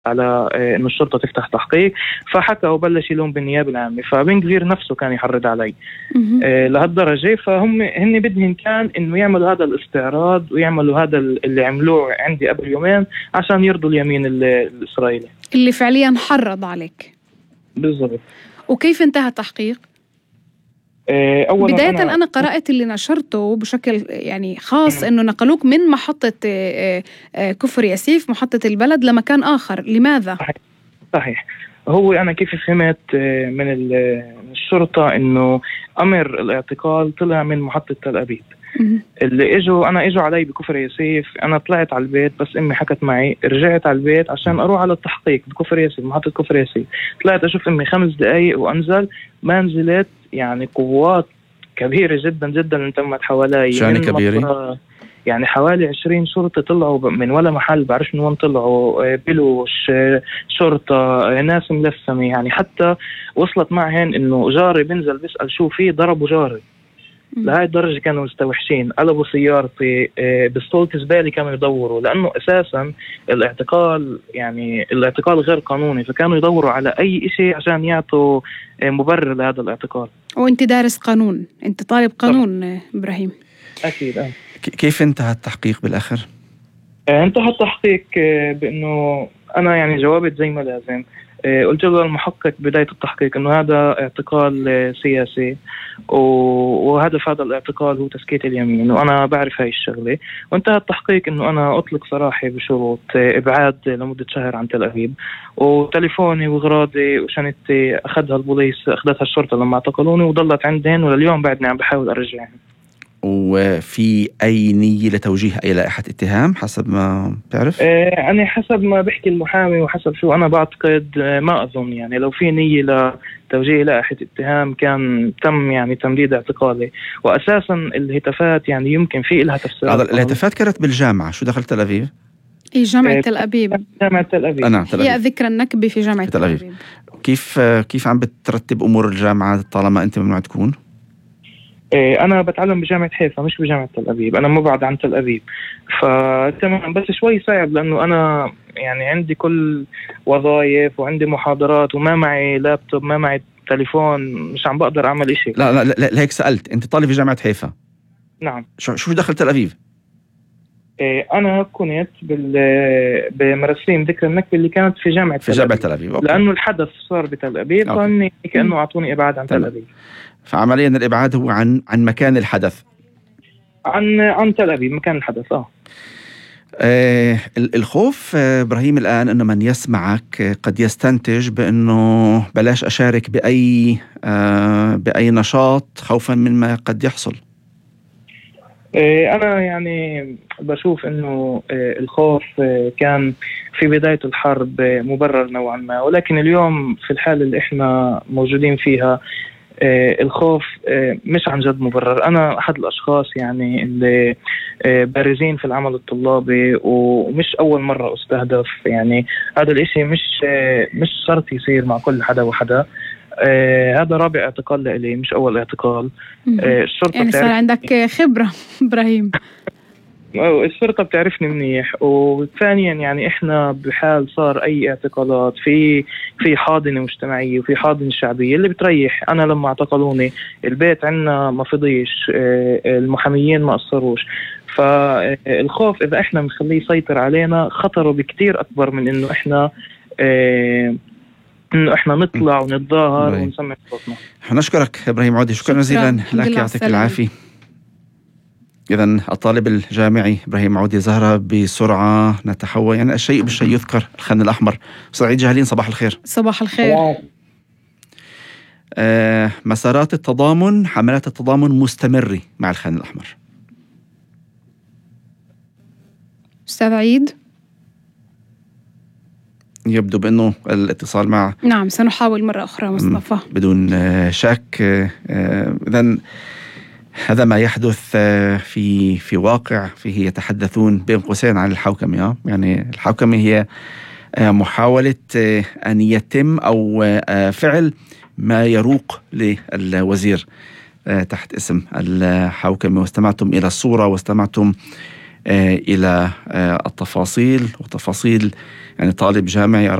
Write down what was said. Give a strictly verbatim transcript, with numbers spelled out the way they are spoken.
على إنه الشرطة تفتح تحقيق، فحكى وبلش يلوم بالنيابة العامة. فبن كفير نفسه كان يحرض علي آه لهالدرجة. فهم هن بدهم كان إنه يعملوا هذا الاستعراض ويعملوا هذا اللي عملوه عندي قبل يومين عشان يرضوا اليمين الإسرائيلي اللي فعليا حرض عليك. بالضبط. وكيف انتهى التحقيق؟ بداية أنا, أنا قرأت اللي نشرته بشكل يعني خاص إنه نقلوك من محطة كفر ياسيف محطة البلد لمكان آخر. لماذا؟ صحيح, صحيح. هو أنا كيف فهمت من الشرطة إنه أمر الاعتقال طلع من محطة تل أبيب. اللي إجوا أنا إجوا علي بكفر ياسيف، أنا طلعت على البيت بس أمي حكت معي، رجعت على البيت عشان أروح على التحقيق بكفر ياسيف محطة كفر ياسيف. طلعت أشوف أمي خمس دقايق وأنزل، ما نزلت يعني قوات كبيرة جدا جدا انتمت حوالي. شان كبيرة يعني حوالي عشرين شرطة طلعوا من ولا محل، بعرفش من وين طلعوا، بلوش شرطة ناس ملثمة. يعني حتى وصلت معهن إنه جاري بنزل بيسأل شو فيه، ضربوا جاري لهاي الدرجة. كانوا مستوحشين، قلبوا سيارتي بسطولة زبالة، كانوا يدوروا لأنه أساسا الاعتقال يعني الاعتقال غير قانوني، فكانوا يدوروا على أي إشي عشان يعطوا مبرر لهذا الاعتقال. وانت دارس قانون، انت طالب قانون إبراهيم. أكيد. أه. كيف انتهى التحقيق بالآخر؟ انتهى التحقيق بأنه أنا يعني جاوبت زي ما لازم. قلت له المحقق بداية التحقيق إنه هذا اعتقال سياسي وهدف هذا الاعتقال هو تسكيت اليمين، وأنا بعرف هاي الشغلة. وانتهى التحقيق إنه أنا أطلق سراحي بشروط إبعاد لمدة شهر عن تل أبيب، وتليفوني وغراضي وشنطتي أخذها البوليس، أخذتها الشرطة لما اعتقلوني وضلت عندهن، ولليوم بعدني عم بحاول أرجعهن. وفي أي نية لتوجيه أي لائحة اتهام حسب ما تعرف؟ آه أنا حسب ما بحكي المحامي وحسب شو أنا بعتقد، آه ما أظن يعني لو في نية لتوجيه لائحة اتهام كان تم يعني تمديد اعتقالي. وأساسا الهتافات يعني يمكن في إلها تفسير. الهتافات كانت بالجامعة، شو دخل تل أبيب؟ إيه جامعة آه تل أبيب. جامعة تل أبيب. أنا تل أبيب. هي ذكرى النكبة في جامعة تل أبيب. تل أبيب. كيف كيف عم بترتب أمور الجامعة طالما أنت ممنوع تكون؟ أنا بتعلم بجامعة حيفا مش بجامعة تل أبيب، أنا مبعد عن تل أبيب، فتمام. بس شوي صعب لأنه أنا يعني عندي كل وظائف وعندي محاضرات وما معي لابتوب، ما معي تليفون، مش عم بقدر أعمل إشي. لا لا لا لهيك سألت، أنت طالب في جامعة حيفا؟ نعم. شو شو دخل تل أبيب؟ أنا كنت بمراسيم ذكرى النكبة اللي كانت في جامعة في جامعة تل أبيب. أوكي. لأنه الحدث صار بتل أبيب، فأني كأنه أعطوني إبعاد عن تل أبيب. فعمليا الإبعاد هو عن عن مكان الحدث، عن عن تل أبيب مكان الحدث. آه. آه الخوف آه إبراهيم الآن أنه من يسمعك قد يستنتج بأنه بلاش أشارك بأي آه بأي نشاط خوفا مما قد يحصل. آه أنا يعني بشوف أنه آه الخوف آه كان في بداية الحرب آه مبرر نوعا ما، ولكن اليوم في الحالة اللي إحنا موجودين فيها آه الخوف آه مش عن جد مبرر. أنا أحد الأشخاص يعني اللي آه بارزين في العمل الطلابي ومش أول مرة أستهدف. يعني هذا الإشي مش آه مش شرط يصير مع كل حدا وحدا. آه هذا رابع اعتقال لإلي مش أول اعتقال. آه الشرطة يعني صار عندك خبرة إبراهيم. الشرطة بتعرفني منيح. وثانيا يعني إحنا بحال صار أي اعتقالات في في حاضنة مجتمعية وفي حاضنة شعبية اللي بتريح. أنا لما اعتقلوني البيت عنا ما فضيش، المحاميين ما قصروش. فالخوف إذا إحنا مخليه يسيطر علينا خطره بكتير أكبر من إنه إحنا إنه إحنا نطلع ونتظاهر ونسمع صوتنا. نشكرك إبراهيم عودي، شكرا جزيلا لك، يعطيك العافية. إذن الطالب الجامعي إبراهيم عودي زهرة. بسرعة نتحول يعني الشيء بالشيء يذكر. الخان الأحمر، سعيد جهلين، صباح الخير. صباح الخير. آه مسارات التضامن، حملات التضامن مستمرة مع الخان الأحمر. أستاذ عيد، يبدو بأنه الاتصال مع نعم سنحاول مرة أخرى مصطفى بدون شك. إذن هذا ما يحدث في في واقع فيه يتحدثون بين قوسين عن الحوكمة. يعني الحوكمة هي محاولة أن يتم أو فعل ما يروق للوزير تحت اسم الحوكمة. واستمعتم إلى الصورة واستمعتم إلى التفاصيل وتفاصيل يعني طالب جامعي